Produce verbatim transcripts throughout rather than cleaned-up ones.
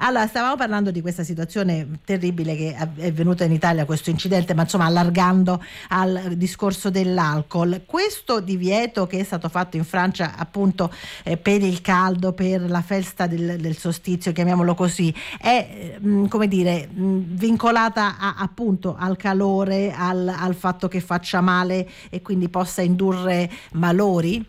Allora, stavamo parlando di questa situazione terribile che è venuta in Italia, questo incidente, ma insomma allargando al discorso dell'alcol. Questo divieto che è stato fatto in Francia appunto eh, per il caldo, per la festa del, del solstizio, chiamiamolo così, è mh, come dire mh, vincolata a, appunto al calore, al, al fatto che faccia male e quindi possa indurre malori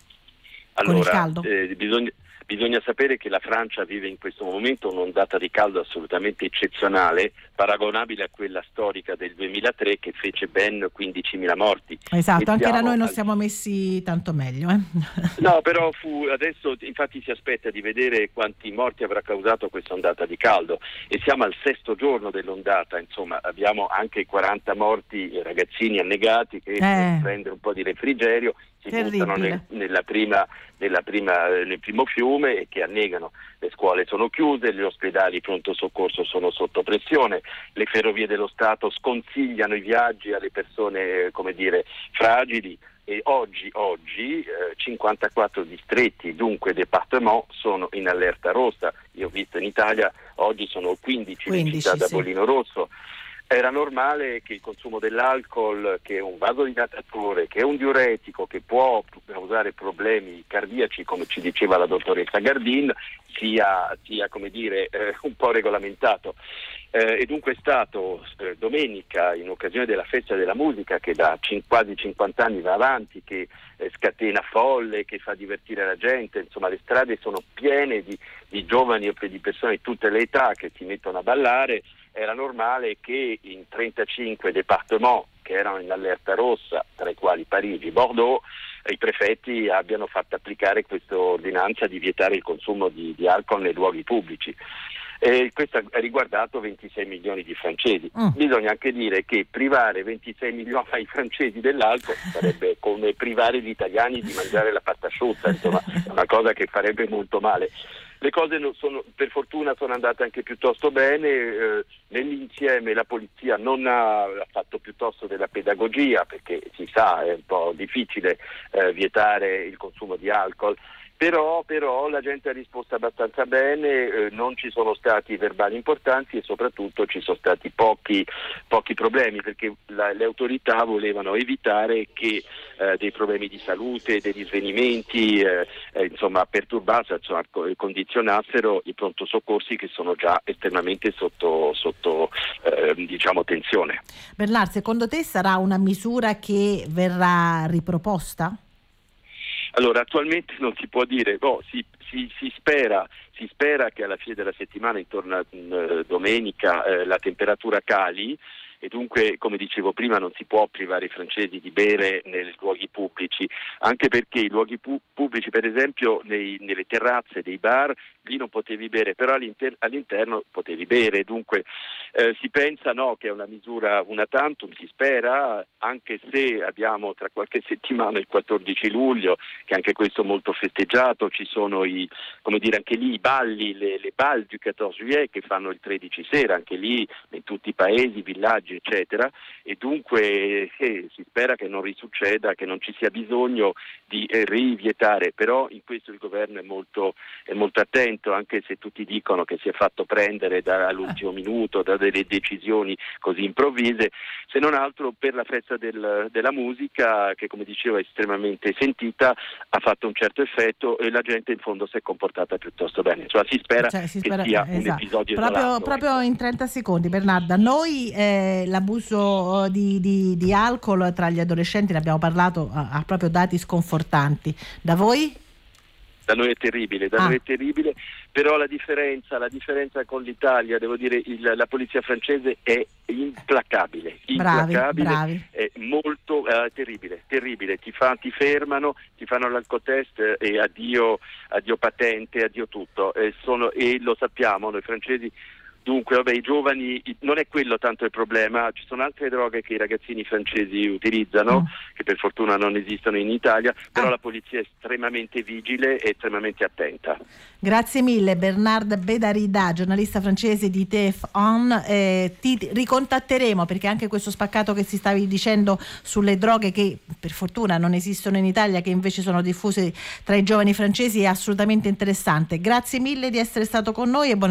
con il Allora, caldo? eh, bisogna, bisogna sapere che la Francia vive in questo momento un'ondata di caldo assolutamente eccezionale, paragonabile a quella storica del duemilatré che fece ben quindicimila morti. Esatto, E anche da siamo noi non al- siamo messi tanto meglio. Eh? No, però fu, adesso infatti si aspetta di vedere quanti morti avrà causato questa ondata di caldo e siamo al sesto giorno dell'ondata, insomma abbiamo anche quaranta morti, eh, ragazzini annegati che Eh. per prendere un po' di refrigerio si buttano nel, Terribile. nella prima, nella prima, eh, nel primo fiume e che annegano. Le scuole sono chiuse, gli ospedali pronto soccorso sono sotto pressione, le ferrovie dello Stato sconsigliano i viaggi alle persone, eh, come dire, fragili. E oggi, oggi eh, cinquantaquattro distretti, dunque département, sono in allerta rossa. Io ho visto in Italia oggi sono quindici, quindici, le città da sì. bollino rosso. Era normale che il consumo dell'alcol, che è un vasodilatatore, che è un diuretico, che può causare problemi cardiaci, come ci diceva la dottoressa Gardin, sia, sia come dire, eh, un po' regolamentato. Eh, e dunque è stato eh, domenica, in occasione della festa della musica, che da cin- quasi cinquanta anni va avanti, che eh, scatena folle, che fa divertire la gente, insomma le strade sono piene di, di giovani e di persone di tutte le età che si mettono a ballare. Era normale che in trentacinque département che erano in allerta rossa, tra i quali Parigi, Bordeaux, i prefetti abbiano fatto applicare questa ordinanza di vietare il consumo di, di alcol nei luoghi pubblici. E questo ha riguardato ventisei milioni di francesi. Mm. Bisogna anche dire che privare ventisei milioni ai francesi dell'alcol sarebbe come privare gli italiani di mangiare la pasta asciutta, insomma, è una cosa che farebbe molto male. Le cose non sono, per fortuna sono andate anche piuttosto bene, eh, nell'insieme la polizia non ha, ha fatto piuttosto della pedagogia, perché si sa è un po' difficile eh, vietare il consumo di alcol. Però, però la gente ha risposto abbastanza bene, eh, non ci sono stati verbali importanti e soprattutto ci sono stati pochi, pochi problemi, perché la, le autorità volevano evitare che eh, dei problemi di salute, degli svenimenti eh, eh, insomma perturbassero, insomma, condizionassero i pronto soccorsi che sono già estremamente sotto, sotto eh, diciamo tensione. Bernard, secondo te sarà una misura che verrà riproposta? Allora, attualmente non si può dire, no, si, si, si, spera, si spera che alla fine della settimana, intorno a mh, domenica, eh, la temperatura cali e dunque, come dicevo prima, non si può privare i francesi di bere nei luoghi pubblici, anche perché i luoghi pu- pubblici, per esempio, nei, nelle terrazze dei bar, lì non potevi bere, però all'inter- all'interno potevi bere, dunque eh, si pensa no, che è una misura una tantum, si spera, anche se abbiamo tra qualche settimana il quattordici luglio, che anche questo molto festeggiato, ci sono i, come dire, anche lì i balli, le, le bal du quattordici juillet che fanno il tredici sera, anche lì in tutti i paesi, villaggi eccetera, e dunque eh, si spera che non risucceda, che non ci sia bisogno di eh, rivietare, però in questo il governo è molto, è molto attento, anche se tutti dicono che si è fatto prendere dall'ultimo minuto da delle decisioni così improvvise, se non altro per la festa del, della musica, che come dicevo è estremamente sentita, ha fatto un certo effetto e la gente in fondo si è comportata piuttosto bene, cioè si spera, Cioè, si spera che sia esatto. un episodio proprio, isolato. proprio ecco. in trenta secondi, Bernarda, noi eh, l'abuso di, di, di alcol tra gli adolescenti, ne abbiamo parlato, ha, ha proprio dati sconfortanti. Da voi? Da noi è terribile, da Ah. noi è terribile, però la differenza, la differenza con l'Italia, devo dire, il, la polizia francese è implacabile, Bravi, implacabile, bravi. è molto eh, terribile, terribile, ti, fa, ti fermano, ti fanno l'alcotest eh, e addio, addio patente, addio tutto, e, sono, e lo sappiamo, noi francesi. Dunque, vabbè, i giovani, non è quello tanto il problema, ci sono altre droghe che i ragazzini francesi utilizzano, Mm. che per fortuna non esistono in Italia, però Ah. la polizia è estremamente vigile e estremamente attenta. Grazie mille Bernard Bédarida, giornalista francese di T F un. Eh, ti ricontatteremo perché anche questo spaccato che si stavi dicendo sulle droghe che per fortuna non esistono in Italia, che invece sono diffuse tra i giovani francesi, è assolutamente interessante. Grazie mille di essere stato con noi e buona